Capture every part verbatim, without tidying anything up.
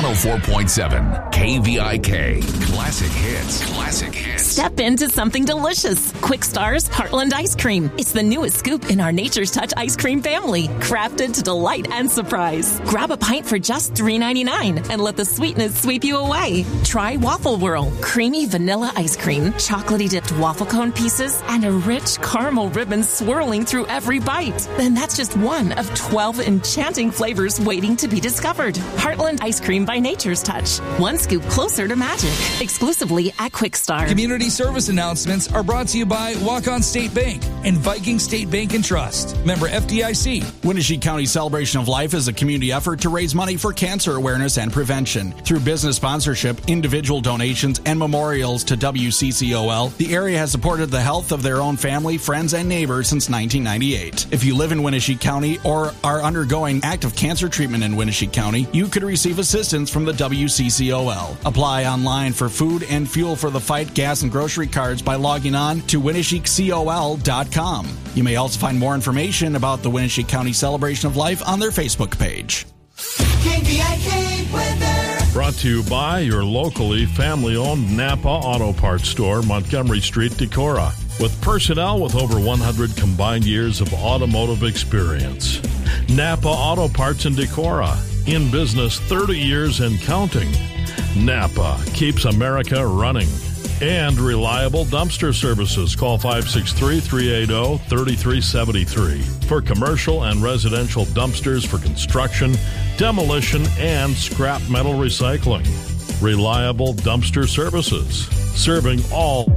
oh four point seven K V I K. Classic hits. Classic hits. Step into something delicious. Quick Star's Heartland Ice Cream. It's the newest scoop in our Nature's Touch ice cream family, crafted to delight and surprise. Grab a pint for just three ninety-nine and let the sweetness sweep you away. Try Waffle Whirl. Creamy vanilla ice cream, chocolatey dipped waffle cone pieces, and a rich caramel ribbon swirling through every bite. Then that's just one of twelve enchanting flavors waiting to be discovered. Heartland Ice Cream by Nature's Touch. One scoop closer to magic. Exclusively at Quick Star. Community service announcements are brought to you by Walk-On State Bank and Viking State Bank and Trust. Member F D I C. Winnebago County Celebration of Life is a community effort to raise money for cancer awareness and prevention. Through business sponsorship, individual donations, and memorials to W C C O L, the area has supported the health of their own family, friends, and neighbors since nineteen ninety-eight. If you live in Winnebago County or are undergoing active cancer treatment in Winnebago County, you could receive assistance from the W C C O L. Apply online for food and fuel for the fight, gas, and grocery cards by logging on to Winnebago Col dot com. You may also find more information about the Winnebago County Celebration of Life on their Facebook page. K V I K weather. Brought to you by your locally family-owned Napa Auto Parts store, Montgomery Street, Decorah. With personnel with over one hundred combined years of automotive experience. Napa Auto Parts in Decorah. In business thirty years and counting. Napa keeps America running. And reliable dumpster services. Call five six three, three eight zero, three three seven three for commercial and residential dumpsters for construction, demolition, and scrap metal recycling. Reliable dumpster services. Serving all.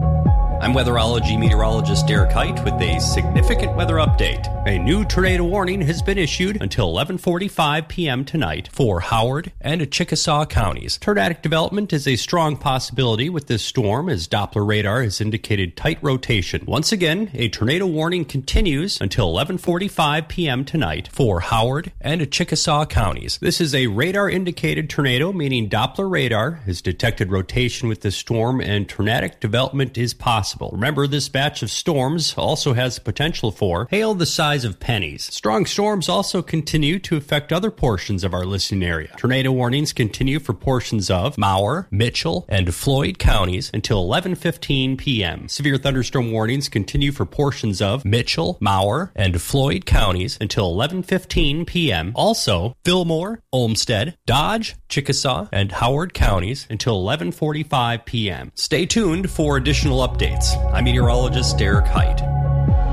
I'm weatherology meteorologist Derek Height with a significant weather update. A new tornado warning has been issued until eleven forty-five p.m. tonight for Howard and Chickasaw counties. Tornadic development is a strong possibility with this storm as Doppler radar has indicated tight rotation. Once again, a tornado warning continues until eleven forty-five p.m. tonight for Howard and Chickasaw counties. This is a radar-indicated tornado, meaning Doppler radar has detected rotation with this storm and tornadic development is possible. Remember, this batch of storms also has potential for hail the size of pennies. Strong storms also continue to affect other portions of our listening area. Tornado warnings continue for portions of Mower, Mitchell, and Floyd counties until eleven fifteen p.m. Severe thunderstorm warnings continue for portions of Mitchell, Mower, and Floyd counties until eleven fifteen p.m. Also, Fillmore, Olmsted, Dodge, Chickasaw, and Howard counties until eleven forty-five p.m. Stay tuned for additional updates. I'm meteorologist Derek Height.